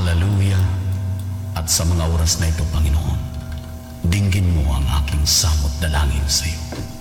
Hallelujah. At sa mga oras na ito, Panginoon, dinggin mo ang aking samot dalangin sa iyo.